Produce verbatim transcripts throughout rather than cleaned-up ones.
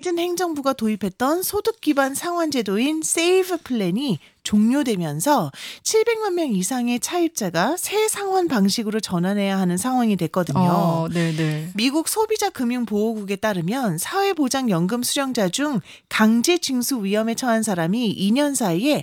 바이든 행정부가 도입했던 소득 기반 상환 제도인 세이브 플랜이 종료되면서 칠백만 명 이상의 차입자가 새 상환 방식으로 전환해야 하는 상황이 됐거든요. 어, 네네. 미국 소비자금융보호국에 따르면 사회보장연금 수령자 중 강제 징수 위험에 처한 사람이 이 년 사이에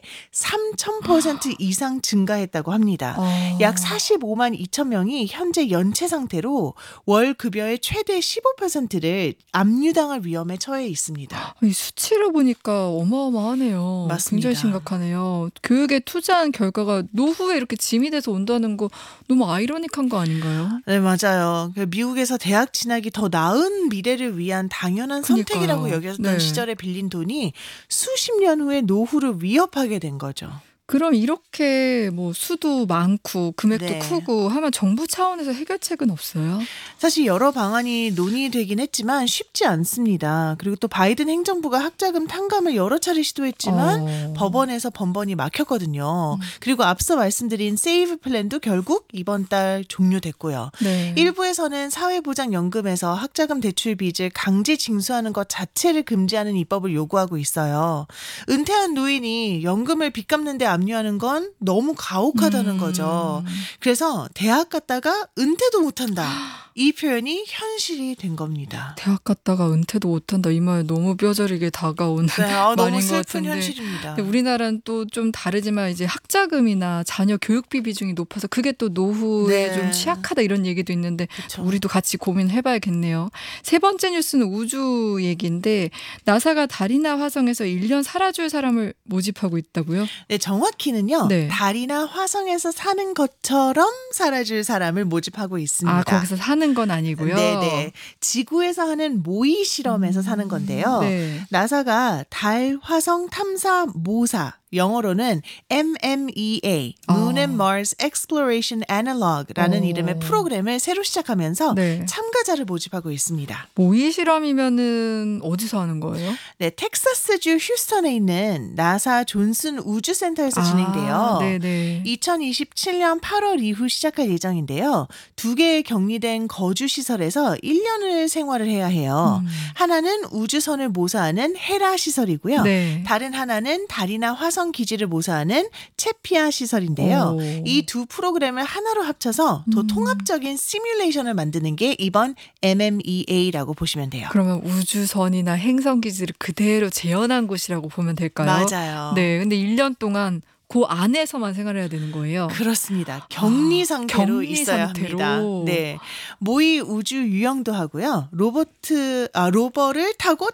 삼천 퍼센트 이상 증가했다고 합니다. 어. 약 사십오만 이천 명이 현재 연체 상태로 월 급여의 최대 십오 퍼센트를 압류당할 위험에 처해 있습니다. 이 수치를 보니까 어마어마하네요. 맞습니다. 굉장히 심각하네요. 교육에 투자한 결과가 노후에 이렇게 짐이 돼서 온다는 거 너무 아이러니한 거 아닌가요? 네, 맞아요. 미국에서 대학 진학이 더 나은 미래를 위한 당연한 그러니까요. 선택이라고 여겼던 네. 시절에 빌린 돈이 수십 년 후에 노후를 위협하게 된 거죠. 그럼 이렇게 뭐 수도 많고 금액도 네. 크고 하면 정부 차원에서 해결책은 없어요? 사실 여러 방안이 논의되긴 했지만 쉽지 않습니다. 그리고 또 바이든 행정부가 학자금 탕감을 여러 차례 시도했지만 어. 법원에서 번번이 막혔거든요. 그리고 앞서 말씀드린 세이브 플랜도 결국 이번 달 종료됐고요. 네. 일부에서는 사회보장연금에서 학자금 대출 빚을 강제 징수하는 것 자체를 금지하는 입법을 요구하고 있어요. 은퇴한 노인이 연금을 빚 갚는 데 압류하는 건 너무 가혹하다는 음. 거죠. 그래서 대학 갔다가 은퇴도 못한다. 이 표현이 현실이 된 겁니다. 대학 갔다가 은퇴도 못한다. 이 말 너무 뼈저리게 다가오는 네, 아, 말인 너무 것 슬픈 같은데. 현실입니다. 근데 우리나라는 또 좀 다르지만 이제 학자금이나 자녀 교육비 비중이 높아서 그게 또 노후에 네. 좀 취약하다 이런 얘기도 있는데 그쵸. 우리도 같이 고민해봐야겠네요. 세 번째 뉴스는 우주 얘기인데 나사가 달이나 화성에서 일 년 살아줄 사람을 모집하고 있다고요? 네, 정확히는요. 네. 달이나 화성에서 사는 것처럼 살아줄 사람을 모집하고 있습니다. 아, 거기서 사는 건 아니고요. 네네. 지구에서 하는 모의 실험에서 음, 사는 건데요. 네. 나사가 달, 화성 탐사 모사, 영어로는 엠 엠 이 에이, Moon and 아. Mars Exploration Analog라는 어. 이름의 프로그램을 새로 시작하면서 네. 참가자를 모집하고 있습니다. 모의 실험이면은 어디서 하는 거예요? 네, 텍사스주 휴스턴에 있는 나사 존슨 우주센터에서 진행돼요. 아, 네네. 이천이십칠 년 팔월 이후 시작할 예정인데요. 두 개의 격리된 거주시설에서 일 년을 생활을 해야 해요. 음. 하나는 우주선을 모사하는 헤라 시설이고요. 네. 다른 하나는 달이나 화성 기지를 모사하는 체피아 시설인데요. 오. 이 두 프로그램을 하나로 합쳐서 더 음. 통합적인 시뮬레이션을 만드는 게 이번 엠 엠 이 에이라고 보시면 돼요. 그러면 우주선이나 행성 기지를 그대로 재현한 곳이라고 보면 될까요? 맞아요. 네. 근데 일 년 동안 그 안에서만 생활해야 되는 거예요. 그렇습니다. 격리 아, 상태로 격리 있어야 상태로. 합니다. 네, 모의 우주 유영도 하고요. 로버트 아 로버를 타고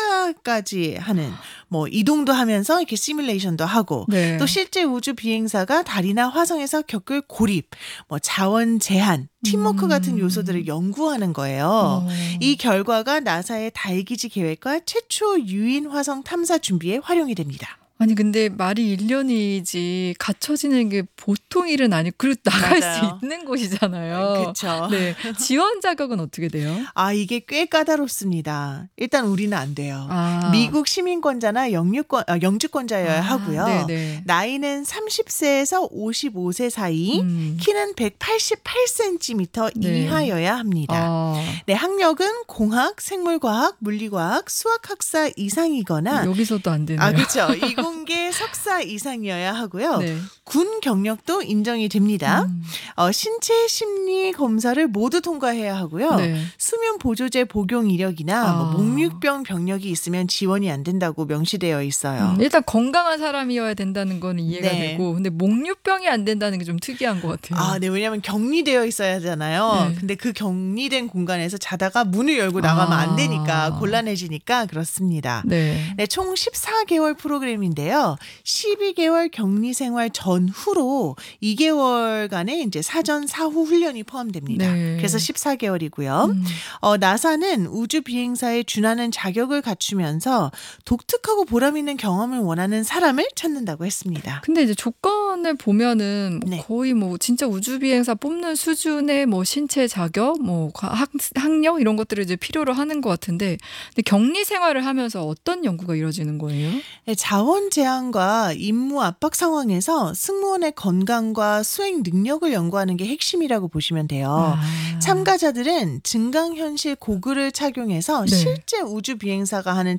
탐사까지 하는 뭐 이동도 하면서 이렇게 시뮬레이션도 하고 네. 또 실제 우주 비행사가 달이나 화성에서 겪을 고립, 뭐 자원 제한, 팀워크 음. 같은 요소들을 연구하는 거예요. 어. 이 결과가 나사의 달기지 계획과 최초 유인 화성 탐사 준비에 활용이 됩니다. 아니 근데 말이 일 년이지 갇혀 지내는 게 보통 일은 아니고 그리고 나갈 맞아요. 수 있는 곳이잖아요. 그렇죠. 네. 지원 자격은 어떻게 돼요? 아, 이게 꽤 까다롭습니다. 일단 우리는 안 돼요. 아. 미국 시민권자나 영유권, 아, 영주권자여야 아, 하고요. 네네. 나이는 삼십 세에서 오십오 세 사이, 음. 키는 백팔십팔 센티미터 네. 이하여야 합니다. 아. 네, 학력은 공학, 생물과학, 물리과학, 수학학사 이상이거나 여기서도 안 되네요. 아, 그렇죠. 이공계 석사 이상이어야 하고요. 네. 군 경력도 인정이 됩니다. 음. 어, 신체 심리 검사를 모두 통과해야 하고요. 네. 수면 보조제 복용 이력이나 아. 뭐 목류병 병력이 있으면 지원이 안 된다고 명시되어 있어요. 음, 일단 건강한 사람이어야 된다는 거는 이해가 네. 되고 근데 목류병이 안 된다는 게 좀 특이한 것 같아요. 아, 네. 왜냐하면 격리되어 있어야 하잖아요. 네. 근데 그 격리된 공간에서 자다가 문을 열고 나가면 아. 안 되니까 곤란해지니까 그렇습니다. 네. 네, 총 십사 개월 프로그램인데요. 십이 개월 격리 생활 전후로 이 개월간의 이제 사전 사후 훈련이 포함됩니다. 네. 그래서 십사 개월이고요. 음. 어, 나사는 우주 비행사에 준하는 자격을 갖추면서 독특하고 보람 있는 경험을 원하는 사람을 찾는다고 했습니다. 근데 이제 조건을 보면은 네. 거의 뭐 진짜 우주 비행사 뽑는 수준의 뭐 신체 자격, 뭐 학, 학력 이런 것들을 이제 필요로 하는 것 같은데, 근데 격리 생활을 하면서 어떤 연구가 이루어지는 거예요? 네, 자원 제한과 임무 압박 상황에서 승무원의 건강과 수행 능력을 연구하는 게 핵심이라고 보시면 돼요. 아. 참가자들은 증강현실 고글을 착용해서 네. 실제 우주 비행사가 하는